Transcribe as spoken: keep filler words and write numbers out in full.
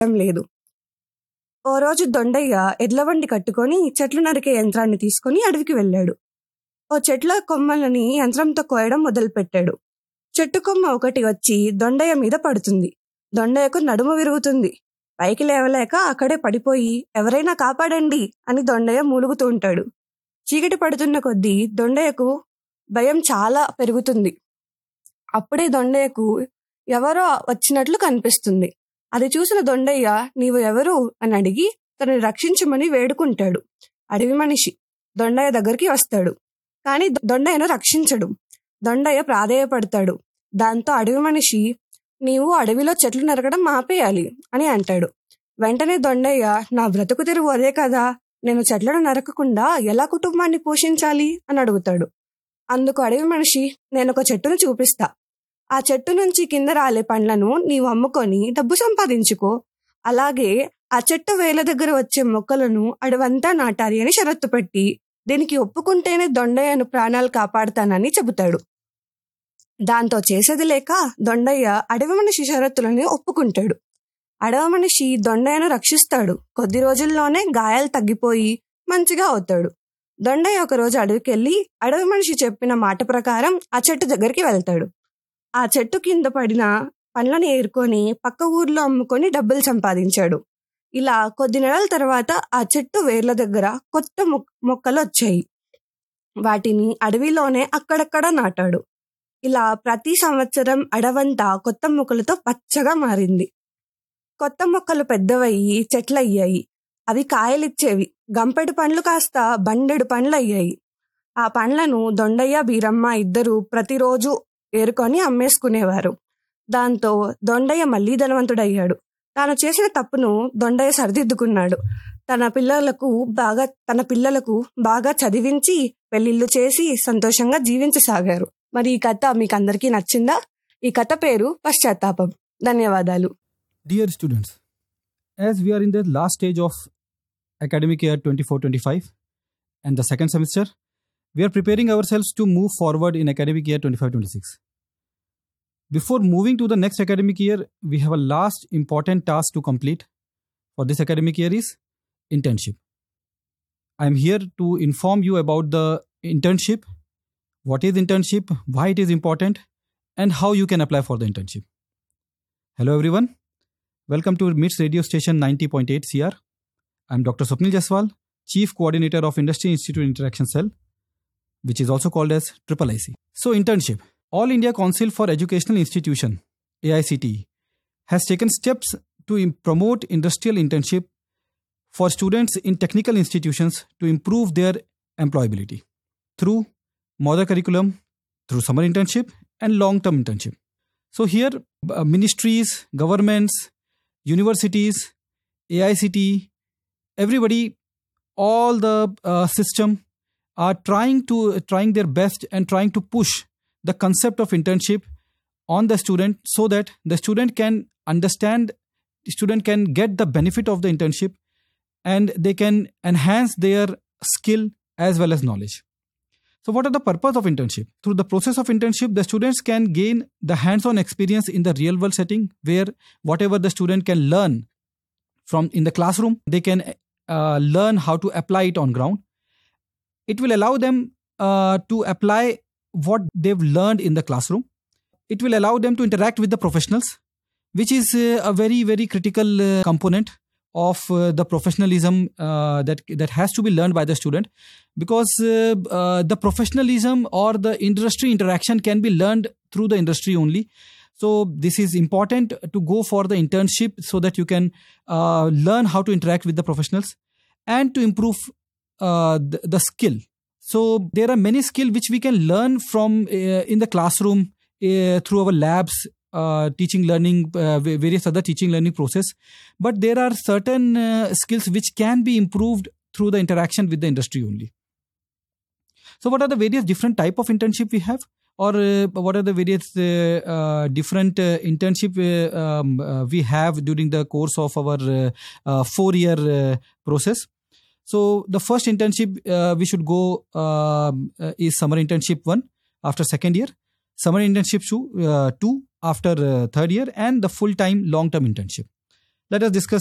లేదు. ఓ రోజు దొండయ్య ఎడ్లబండి కట్టుకొని చెట్లు నరికే యంత్రాన్ని తీసుకుని అడవికి వెళ్ళాడు. ఓ చెట్ల కొమ్మలని యంత్రంతో కోయడం మొదలుపెట్టాడు. చెట్టు కొమ్మ ఒకటి వచ్చి దొండయ్య మీద పడుతుంది. దొండయ్యకు నడుము విరుగుతుంది. పైకి లేవలేక అక్కడే పడిపోయి ఎవరైనా కాపాడండి అని దొండయ్య మూలుగుతూ ఉంటాడు. చీకటి పడుతున్న కొద్దీ దొండయ్యకు భయం చాలా పెరుగుతుంది. అప్పుడే దొండయ్యకు ఎవరో వచ్చినట్లు కనిపిస్తుంది. అది చూసిన దొండయ్య నీవు ఎవరు అని అడిగి తనని రక్షించమని వేడుకుంటాడు. అడవి మనిషి దొండయ్య దగ్గరికి వస్తాడు. కానీ దొండయ్యను రక్షించడు. దొండయ్య ప్రాధేయపడతాడు. దాంతో అడవి మనిషి నీవు అడవిలో చెట్లు నరకడం ఆపేయాలి అని అంటాడు. వెంటనే దొండయ్య నా బ్రతుకు తెరువు అదే కదా, నేను చెట్లను నరకకుండా ఎలా కుటుంబాన్ని పోషించాలి అని అడుగుతాడు. అందుకు అడవి మనిషి నేను ఒక చెట్టును చూపిస్తా, ఆ చెట్టు నుంచి కింద రాలే పండ్లను నీవు అమ్ముకొని డబ్బు సంపాదించుకో, అలాగే ఆ చెట్టు వేల దగ్గర వచ్చే మొక్కలను అడవంతా నాటాలి అని షరత్తు పెట్టి దీనికి ఒప్పుకుంటేనే దొండయ్యను ప్రాణాలు కాపాడుతానని చెబుతాడు. దాంతో చేసేది లేక దొండయ్య అడవి మనిషి షరతులని ఒప్పుకుంటాడు. అడవి మనిషి దొండయ్యను రక్షిస్తాడు. కొద్ది రోజుల్లోనే గాయాలు తగ్గిపోయి మంచిగా అవుతాడు. దొండయ్య ఒకరోజు అడవికి వెళ్ళి అడవి మనిషి చెప్పిన మాట ప్రకారం ఆ చెట్టు దగ్గరికి వెళ్తాడు. ఆ చెట్టు కింద పడిన పండ్లను ఏరుకొని పక్క ఊర్లో అమ్ముకొని డబ్బులు సంపాదించాడు. ఇలా కొద్ది నెలల తర్వాత ఆ చెట్టు వేర్ల దగ్గర కొత్త మొక్కలు వచ్చాయి. వాటిని అడవిలోనే అక్కడక్కడ నాటాడు. ఇలా ప్రతి సంవత్సరం అడవంతా కొత్త మొక్కలతో పచ్చగా మారింది. కొత్త మొక్కలు పెద్దవయ్యి చెట్లయ్యాయి. అవి కాయలిచ్చేవి. గంపెడు పండ్లు కాస్త బండెడు పండ్లు అయ్యాయి. ఆ పండ్లను దొండయ్య బీరమ్మ ఇద్దరు ప్రతిరోజు ఏరుకొని అమ్మేసుకునేవారు. దాంతో దొండయ్య మళ్ళీ ధనవంతుడయ్యాడు. తాను చేసిన తప్పును దొండయ్య సరిదిద్దుకున్నాడు. తన పిల్లలకు బాగా తన పిల్లలకు బాగా చదివించి పెళ్లిళ్ళు చేసి సంతోషంగా జీవించసాగారు. మరి ఈ కథ మీకు అందరికీ నచ్చిందా? ఈ కథ పేరు పశ్చాత్తాపం. ధన్యవాదాలు. Dear students, as we are in the last stage of academic year twenty-four twenty-five and the second semester, we are preparing ourselves to move forward in academic year twenty-five twenty-six. Before moving to the next academic year, we have a last important task to complete for this academic year is internship. I am here to inform you about the internship, what is internship, why it is important, and how you can apply for the internship. Hello everyone. Welcome to M I T S radio station ninety point eight C R. I am Doctor Swapnil Jaiswal, Chief Coordinator of Industry Institute Interaction Cell, which is also called as triple I C. So internship. All India Council for Educational Institution, A I C T E, has taken steps to im- promote industrial internship for students in technical institutions to improve their employability through model curriculum, through summer internship and long-term internship. So here, uh, ministries, governments, universities, A I C T E, everybody, all the uh, system are trying to uh, trying their best and trying to push the concept of internship on the student so that the student can understand, the student can get the benefit of the internship and they can enhance their skill as well as knowledge. So what are the purpose of internship? Through the process of internship, the students can gain the hands-on experience in the real world setting where whatever the student can learn from in the classroom, they can uh, learn how to apply it on ground. It will allow them uh, to apply what they've learned in the classroom. It will allow them to interact with the professionals, which is uh, a very, very critical uh, component of uh, the professionalism uh, that that has to be learned by the student, because uh, uh, the professionalism or the industry interaction can be learned through the industry only. So this is important to go for the internship so that you can uh, learn how to interact with the professionals and to improve uh, the, the skill. So there are many skills which we can learn from uh, in the classroom uh, through our labs, uh, teaching, learning, uh, various other teaching, learning process. But there are certain uh, skills which can be improved through the interaction with the industry only. So what are the various different type of internship we have? Or uh, what are the various uh, uh, different uh, internship uh, um, uh, we have during the course of our uh, uh, four-year uh, process? So the first internship uh, we should go uh, uh, is summer internship one after second year, summer internship two, uh, two after uh, third year, and the full-time long-term internship. Let us discuss